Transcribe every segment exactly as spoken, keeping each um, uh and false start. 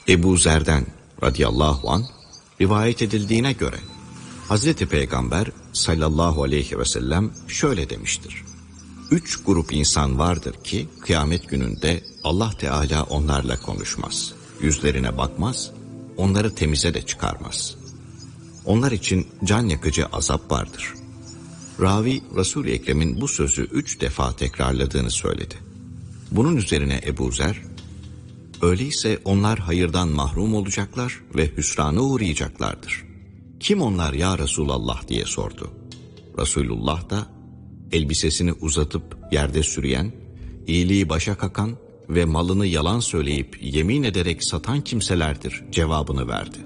Ebu Zer'den radıyallahu anh rivayet edildiğine göre Hazreti Peygamber sallallahu aleyhi ve sellem şöyle demiştir. Üç grup insan vardır ki kıyamet gününde Allah Teala onlarla konuşmaz, yüzlerine bakmaz, onları temize de çıkarmaz. Onlar için can yakıcı azap vardır. Ravi Resul-i Ekrem'in bu sözü üç defa tekrarladığını söyledi. Bunun üzerine Ebu Zer, öyleyse onlar hayırdan mahrum olacaklar ve hüsrana uğrayacaklardır. Kim onlar ya Resulallah diye sordu. Resulullah da elbisesini uzatıp yerde sürüyen, iyiliği başa kakan ve malını yalan söyleyip yemin ederek satan kimselerdir cevabını verdi.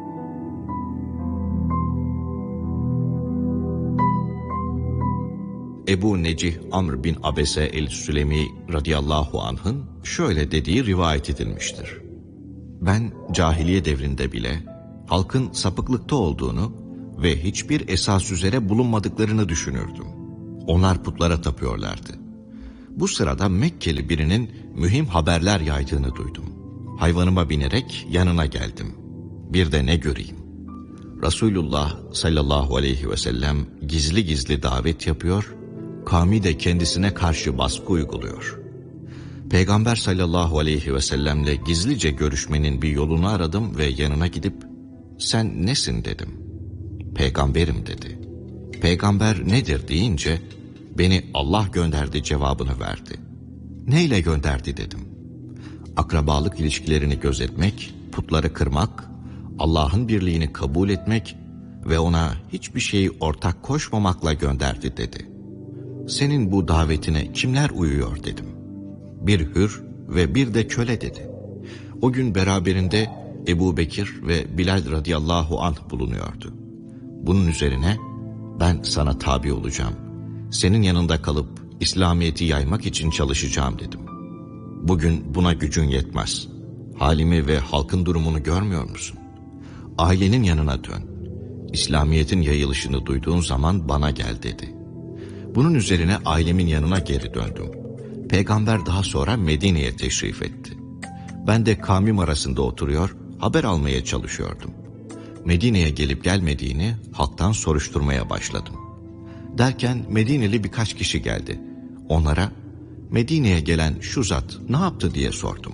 Ebu Necih Amr bin Abese el-Sülemi radıyallahu anh'ın şöyle dediği rivayet edilmiştir. Ben cahiliye devrinde bile halkın sapıklıkta olduğunu ve hiçbir esas üzere bulunmadıklarını düşünürdüm. Onlar putlara tapıyorlardı. Bu sırada Mekkeli birinin mühim haberler yaydığını duydum. Hayvanıma binerek yanına geldim. Bir de ne göreyim? Resulullah sallallahu aleyhi ve sellem gizli gizli davet yapıyor, kavmi de kendisine karşı baskı uyguluyor. Peygamber sallallahu aleyhi ve sellemle gizlice görüşmenin bir yolunu aradım ve yanına gidip, sen nesin dedim. Peygamberim dedi. Peygamber nedir deyince, beni Allah gönderdi cevabını verdi. Neyle gönderdi dedim. Akrabalık ilişkilerini gözetmek, putları kırmak, Allah'ın birliğini kabul etmek ve ona hiçbir şeyi ortak koşmamakla gönderdi dedi. Senin bu davetine kimler uyuyor dedim. Bir hür ve bir de köle dedi. O gün beraberinde Ebu Bekir ve Bilal radıyallahu anh bulunuyordu. Bunun üzerine ben sana tabi olacağım. Senin yanında kalıp İslamiyet'i yaymak için çalışacağım dedim. Bugün buna gücün yetmez. Halimi ve halkın durumunu görmüyor musun? Ailenin yanına dön. İslamiyet'in yayılışını duyduğun zaman bana gel dedi. Bunun üzerine ailemin yanına geri döndüm. Peygamber daha sonra Medine'ye teşrif etti. Ben de kavmim arasında oturuyor, haber almaya çalışıyordum. Medine'ye gelip gelmediğini halktan soruşturmaya başladım. Derken Medineli birkaç kişi geldi. Onlara Medine'ye gelen şu zat ne yaptı diye sordum.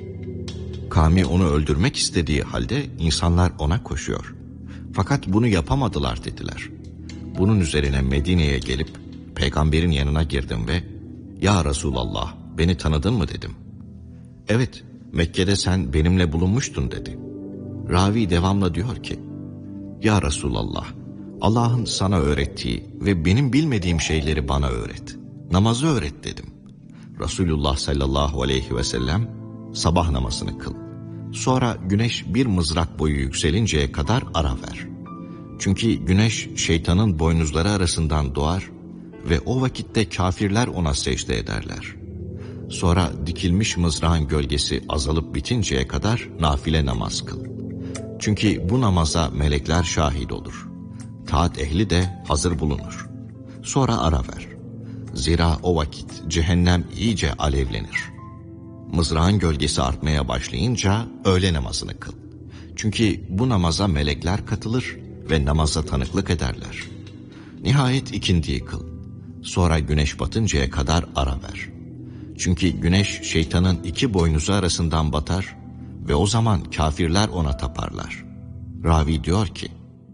Kavmi onu öldürmek istediği halde insanlar ona koşuyor. Fakat bunu yapamadılar dediler. Bunun üzerine Medine'ye gelip Peygamberin yanına girdim ve ya Resulallah beni tanıdın mı dedim. Evet, Mekke'de sen benimle bulunmuştun dedi. Ravi devamla diyor ki, ya Resulallah, Allah'ın sana öğrettiği ve benim bilmediğim şeyleri bana öğret. Namazı öğret dedim. Resulullah sallallahu aleyhi ve sellem sabah namazını kıl. Sonra güneş bir mızrak boyu yükselinceye kadar ara ver. Çünkü güneş şeytanın boynuzları arasından doğar ve o vakitte kafirler ona secde ederler. Sonra dikilmiş mızrağın gölgesi azalıp bitinceye kadar nafile namaz kıl. Çünkü bu namaza melekler şahit olur. Taat ehli de hazır bulunur. Sonra ara ver. Zira o vakit cehennem iyice alevlenir. Mızrağın gölgesi artmaya başlayınca öğle namazını kıl. Çünkü bu namaza melekler katılır ve namaza tanıklık ederler. Nihayet ikindiyi kıl. Sonra güneş batıncaya kadar ara ver. Çünkü güneş şeytanın iki boynuzu arasından batar ve o zaman kafirler ona taparlar. Ravi diyor ki,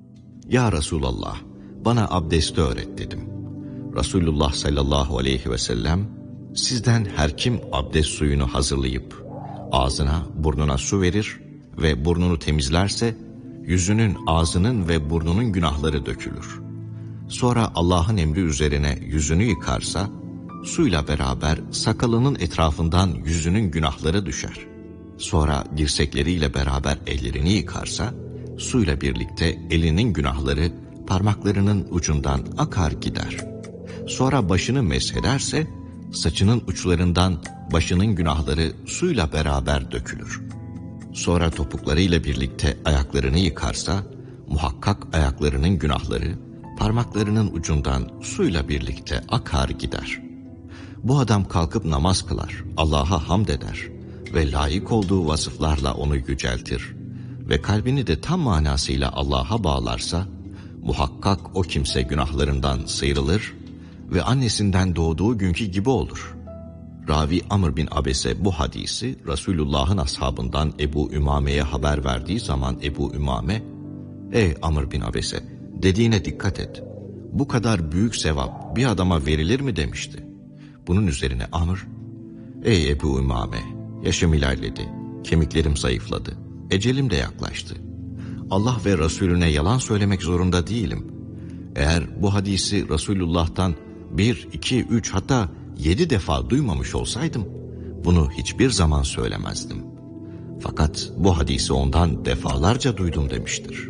ya Resulallah bana abdesti öğret dedim. Resulullah sallallahu aleyhi ve sellem, sizden her kim abdest suyunu hazırlayıp ağzına burnuna su verir ve burnunu temizlerse yüzünün, ağzının ve burnunun günahları dökülür. Sonra Allah'ın emri üzerine yüzünü yıkarsa suyla beraber sakalının etrafından yüzünün günahları düşer. Sonra dirsekleriyle beraber ellerini yıkarsa suyla birlikte elinin günahları parmaklarının ucundan akar gider. Sonra başını meshederse saçının uçlarından başının günahları suyla beraber dökülür. Sonra topuklarıyla birlikte ayaklarını yıkarsa muhakkak ayaklarının günahları parmaklarının ucundan suyla birlikte akar gider. Bu adam kalkıp namaz kılar, Allah'a hamd eder. ve layık olduğu vasıflarla onu yüceltir ve kalbini de tam manasıyla Allah'a bağlarsa, muhakkak o kimse günahlarından sıyrılır ve annesinden doğduğu günkü gibi olur. Ravi Amr bin Abese bu hadisi Resulullah'ın ashabından Ebu Ümame'ye haber verdiği zaman Ebu Ümame, "Ey Amr bin Abese, dediğine dikkat et. Bu kadar büyük sevap bir adama verilir mi?" demişti. Bunun üzerine Amr, "Ey Ebu Ümame, yaşım ilerledi, kemiklerim zayıfladı, ecelim de yaklaştı. Allah ve Resulüne yalan söylemek zorunda değilim. Eğer bu hadisi Resulullah'tan bir, iki, üç hatta yedi defa duymamış olsaydım, bunu hiçbir zaman söylemezdim. Fakat bu hadisi ondan defalarca duydum" demiştir.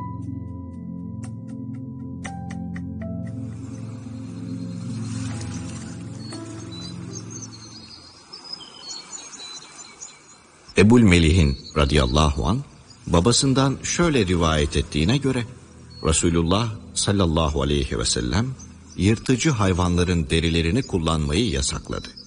Ebul Melih'in radıyallahu anh babasından şöyle rivayet ettiğine göre Resulullah sallallahu aleyhi ve sellem yırtıcı hayvanların derilerini kullanmayı yasakladı.